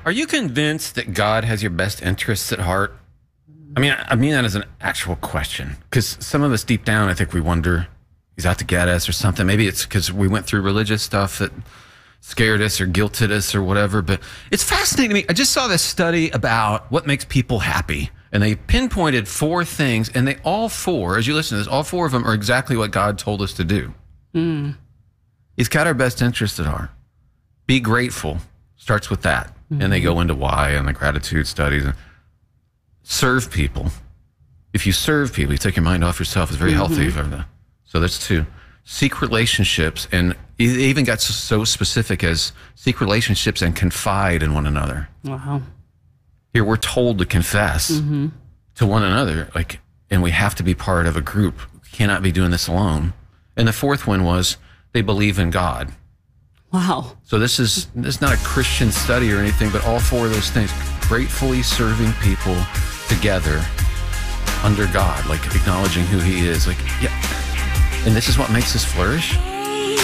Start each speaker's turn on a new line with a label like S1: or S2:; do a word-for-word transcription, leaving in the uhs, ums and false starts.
S1: Are you convinced that God has your best interests at heart? I mean, I mean that as an actual question, because some of us deep down, I think we wonder, he's out to get us or something. Maybe it's because we went through religious stuff that scared us or guilted us or whatever. But it's fascinating to me. I just saw this study about what makes people happy. And they pinpointed four things, and they all four, as you listen to this, all four of them are exactly what God told us to do. Mm. He's got our best interest at heart. Be grateful. Starts with that. Mm-hmm. And they go into why and the gratitude studies. Serve people. If you serve people, you take your mind off yourself. It's very mm-hmm. healthy for that. So that's two. Seek relationships. And they even got so specific as seek relationships and confide in one another.
S2: Wow.
S1: Here we're told to confess mm-hmm. to one another, like, and we have to be part of a group. We cannot be doing this alone. And the fourth one was they believe in God.
S2: Wow.
S1: So this is this is not a Christian study or anything, but all four of those things, gratefully serving people together under God, like acknowledging who he is. Like, yeah. And this is what makes us flourish.